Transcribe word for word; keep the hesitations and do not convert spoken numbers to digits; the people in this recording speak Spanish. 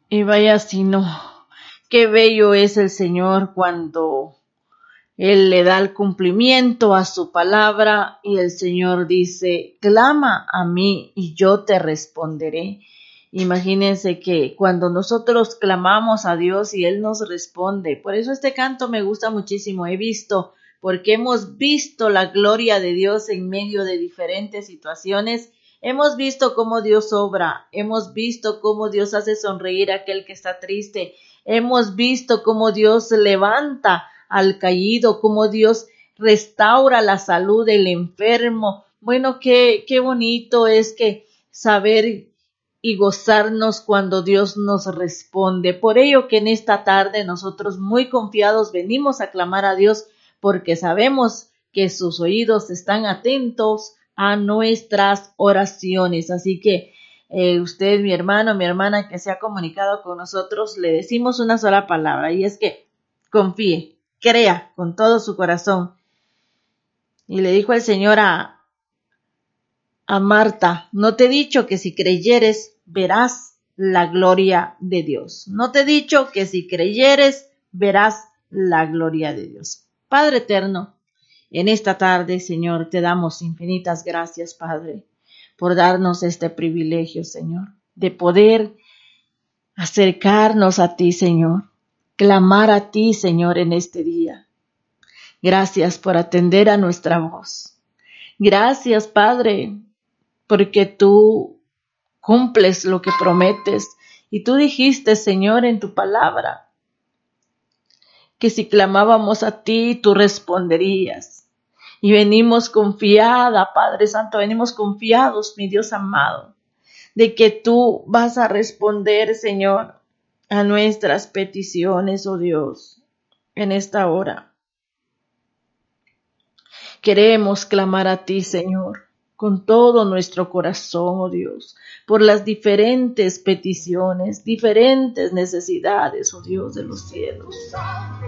Y vaya si no, qué bello es el Señor cuando Él le da el cumplimiento a su palabra y el Señor dice, clama a mí y yo te responderé. Imagínense que cuando nosotros clamamos a Dios y Él nos responde, por eso este canto me gusta muchísimo, he visto, porque hemos visto la gloria de Dios en medio de diferentes situaciones. Hemos visto cómo Dios obra, hemos visto cómo Dios hace sonreír a aquel que está triste, hemos visto cómo Dios levanta al caído, cómo Dios restaura la salud del enfermo. Bueno, qué, qué bonito es que saber y gozarnos cuando Dios nos responde. Por ello que en esta tarde nosotros muy confiados venimos a clamar a Dios porque sabemos que sus oídos están atentos a nuestras oraciones. Así que eh, usted, mi hermano, mi hermana que se ha comunicado con nosotros, le decimos una sola palabra y es que confíe, crea con todo su corazón. Y le dijo el Señor a, a Marta, no te he dicho que si creyeres verás la gloria de Dios. No te he dicho que si creyeres verás la gloria de Dios. Padre eterno, en esta tarde, Señor, te damos infinitas gracias, Padre, por darnos este privilegio, Señor, de poder acercarnos a ti, Señor, clamar a ti, Señor, en este día. Gracias por atender a nuestra voz. Gracias, Padre, porque tú cumples lo que prometes. Y tú dijiste, Señor, en tu palabra, que si clamábamos a ti, tú responderías. Y venimos confiada, Padre Santo, venimos confiados, mi Dios amado, de que tú vas a responder, Señor, a nuestras peticiones, oh Dios, en esta hora. Queremos clamar a ti, Señor, con todo nuestro corazón, oh Dios, por las diferentes peticiones, diferentes necesidades, oh Dios de los cielos.